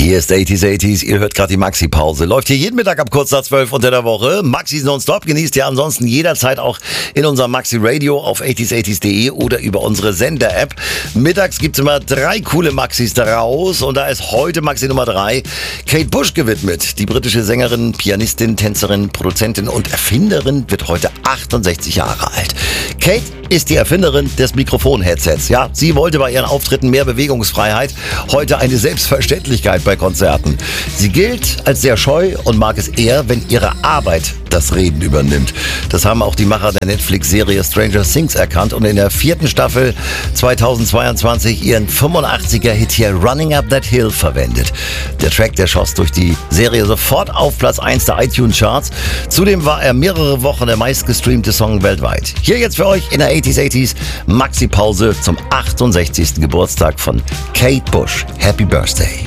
Hier ist 80s. Ihr hört gerade die Maxi-Pause. Läuft hier jeden Mittag ab kurz nach 12 unter der Woche. Maxis nonstop genießt ihr ansonsten jederzeit auch in unserem Maxi-Radio auf 80s80s.de oder über unsere Sender-App. Mittags gibt's immer 3 coole Maxis daraus und da ist heute Maxi Nummer 3 Kate Bush gewidmet. Die britische Sängerin, Pianistin, Tänzerin, Produzentin und Erfinderin wird heute 68 Jahre alt. Kate ist die Erfinderin des Mikrofon-Headsets. Ja, sie wollte bei ihren Auftritten mehr Bewegungsfreiheit. Heute eine Selbstverständlichkeit bei Konzerten. Sie gilt als sehr scheu und mag es eher, wenn ihre Arbeit das Reden übernimmt. Das haben auch die Macher der Netflix-Serie Stranger Things erkannt und in der 4. Staffel 2022 ihren 85er-Hit hier Running Up That Hill verwendet. Der Track, der schoss durch die Serie sofort auf Platz 1 der iTunes-Charts. Zudem war er mehrere Wochen der meistgestreamte Song weltweit. Hier jetzt für euch in der 80s Maxi-Pause zum 68. Geburtstag von Kate Bush. Happy Birthday.